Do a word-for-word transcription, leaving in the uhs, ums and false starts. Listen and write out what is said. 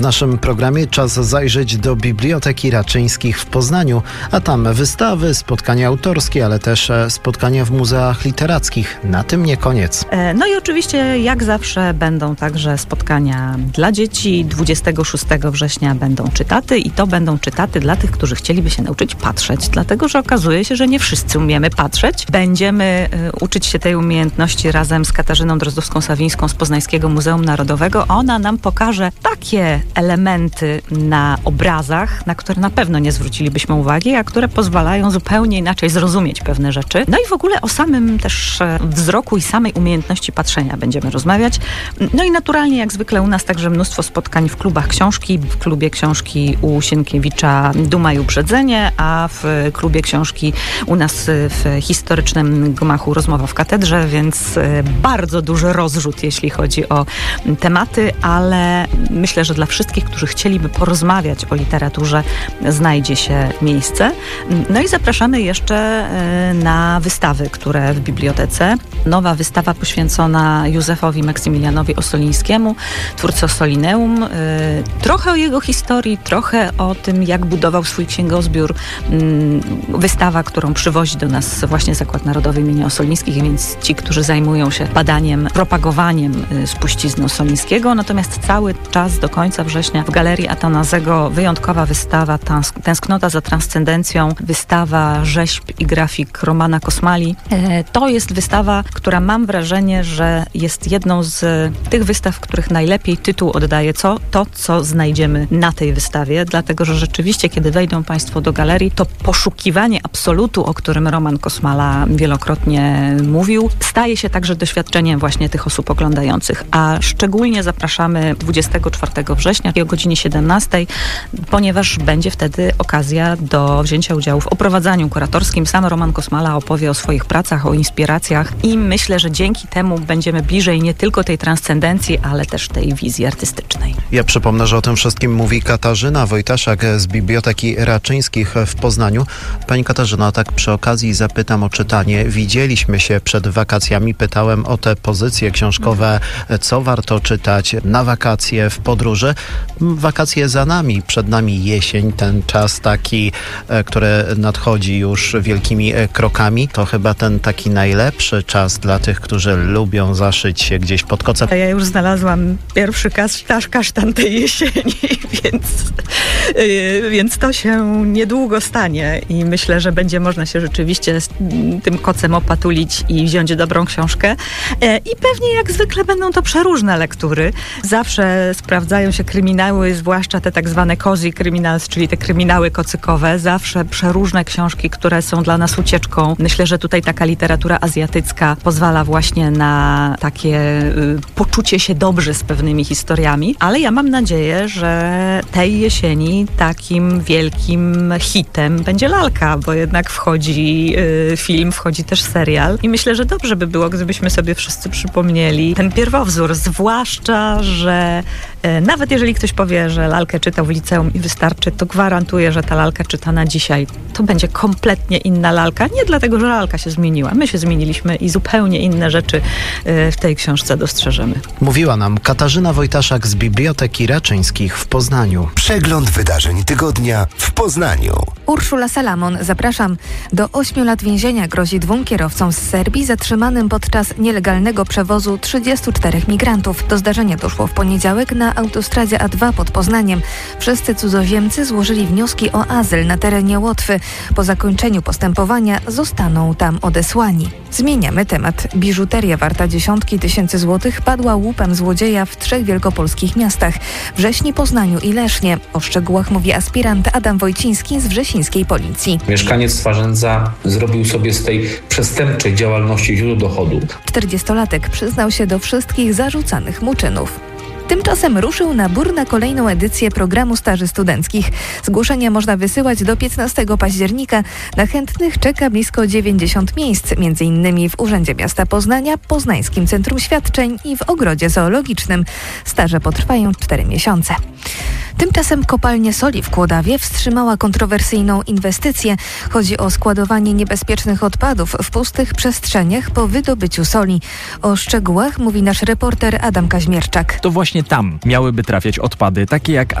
W naszym programie czas zajrzeć do Biblioteki Raczyńskich w Poznaniu, a tam wystawy, spotkania autorskie, ale też spotkania w muzeach literackich. Na tym nie koniec. No i oczywiście jak zawsze będą także spotkania dla dzieci. dwudziestego szóstego września będą czytaty i to będą czytaty dla tych, którzy chcieliby się nauczyć patrzeć, dlatego że okazuje się, że nie wszyscy umiemy patrzeć. Będziemy y, uczyć się tej umiejętności razem z Katarzyną Drozdowską-Sawińską z Poznańskiego Muzeum Narodowego. Ona nam pokaże takie elementy na obrazach, na które na pewno nie zwrócilibyśmy uwagi, a które pozwalają zupełnie inaczej zrozumieć pewne rzeczy. No i w ogóle o samym też wzroku i samej umiejętności patrzenia będziemy rozmawiać. No i naturalnie, jak zwykle u nas także mnóstwo spotkań w klubach książki. W klubie książki u Sienkiewicza Duma i Uprzedzenie, a w klubie książki u nas w historycznym gmachu Rozmowa w katedrze, więc bardzo duży rozrzut, jeśli chodzi o tematy, ale myślę, że dla wszystkich, którzy chcieliby porozmawiać o literaturze, znajdzie się miejsce. No i zapraszamy jeszcze na wystawy, które w bibliotece. Nowa wystawa poświęcona Józefowi Maksymilianowi Ossolińskiemu, twórcy Ossolineum. Trochę o jego historii, trochę o tym, jak budował swój księgozbiór. Wystawa, którą przywozi do nas właśnie Zakład Narodowy im. Ossolińskich, więc ci, którzy zajmują się badaniem, propagowaniem spuścizny Ossolińskiego. Natomiast cały czas do końca września w Galerii Atanazego wyjątkowa wystawa Tęsknota za transcendencją, wystawa rzeźb i grafik Romana Kosmali. To jest wystawa, która mam wrażenie, że jest jedną z tych wystaw, w których najlepiej tytuł oddaje co, to, co znajdziemy na tej wystawie, dlatego, że rzeczywiście, kiedy wejdą Państwo do galerii, to poszukiwanie absolutu, o którym Roman Kosmala wielokrotnie mówił, staje się także doświadczeniem właśnie tych osób oglądających, a szczególnie zapraszamy dwudziestego czwartego września o godzinie siedemnastej, ponieważ będzie wtedy okazja do wzięcia udziału w oprowadzaniu kuratorskim. Sam Roman Kosmala opowie o swoich pracach, o inspiracjach i myślę, że dzięki temu będziemy bliżej nie tylko tej transcendencji, ale też tej wizji artystycznej. Ja przypomnę, że o tym wszystkim mówi Katarzyna Wojtaszak z Biblioteki Raczyńskich w Poznaniu. Pani Katarzyno, tak przy okazji zapytam o czytanie. Widzieliśmy się przed wakacjami, pytałem o te pozycje książkowe, co warto czytać na wakacje, w podróży. Wakacje za nami, przed nami jesień, ten czas taki, który nadchodzi już wielkimi krokami. To chyba ten taki najlepszy czas dla tych, którzy lubią zaszyć się gdzieś pod kocem. Ja już znalazłam pierwszy kasztaż, kasztan tej jesieni, więc, yy, więc to się niedługo stanie i myślę, że będzie można się rzeczywiście z tym kocem opatulić i wziąć dobrą książkę. Yy, I pewnie jak zwykle będą to przeróżne lektury. Zawsze sprawdzają się kryminały, zwłaszcza te tak zwane cozy criminals, czyli te kryminały kocykowe. Zawsze przeróżne książki, które są dla nas ucieczką. Myślę, że tutaj taka literatura azjatycka pozwala właśnie na takie y, poczucie się dobrze z pewnymi historiami. Ale ja mam nadzieję, że tej jesieni takim wielkim hitem będzie lalka, bo jednak wchodzi y, film, wchodzi też serial. I myślę, że dobrze by było, gdybyśmy sobie wszyscy przypomnieli ten pierwowzór. Zwłaszcza, że y, nawet jeżeli ktoś powie, że lalkę czytał w liceum i wystarczy, to gwarantuję, że ta lalka czytana dzisiaj to będzie kompletnie inna lalka. Nie dlatego, że lalka się zmieniła. My się zmieniliśmy i zupełnie inne rzeczy y, w tej książce dostrzeżemy. Mówiła nam Katarzyna Wojtaszak z Biblioteki Raczyńskich w Poznaniu. Przegląd wydarzeń tygodnia w Poznaniu. Urszula Salamon, zapraszam. Do ośmiu lat więzienia grozi dwóm kierowcom z Serbii zatrzymanym podczas nielegalnego przewozu trzydziestu czterech migrantów. Do zdarzenia doszło w poniedziałek na autostradzie A dwa pod Poznaniem. Wszyscy cudzoziemcy złożyli wnioski o azyl na terenie Łotwy. Po zakończeniu postępowania zostaną tam odesłani. Zmieniamy temat. Biżuteria warta dziesiątki tysięcy złotych padła łupem złodzieja w trzech wielkopolskich miastach. Wrześni, Poznaniu i Lesznie. O szczegółach mówi aspirant Adam Wojciński z wrzesińskiej policji. Mieszkaniec Twarzędza zrobił sobie z tej przestępczej działalności źródło dochodu. czterdziestolatek przyznał się do wszystkich zarzucanych mu czynów. Tymczasem ruszył nabór na kolejną edycję programu staży studenckich. Zgłoszenia można wysyłać do piętnastego października. Na chętnych czeka blisko dziewięćdziesiąt miejsc, między innymi w Urzędzie Miasta Poznania, Poznańskim Centrum Świadczeń i w Ogrodzie Zoologicznym. Staże potrwają cztery miesiące. Tymczasem kopalnia soli w Kłodawie wstrzymała kontrowersyjną inwestycję. Chodzi o składowanie niebezpiecznych odpadów w pustych przestrzeniach po wydobyciu soli. O szczegółach mówi nasz reporter Adam Kaźmierczak. To właśnie tam miałyby trafiać odpady, takie jak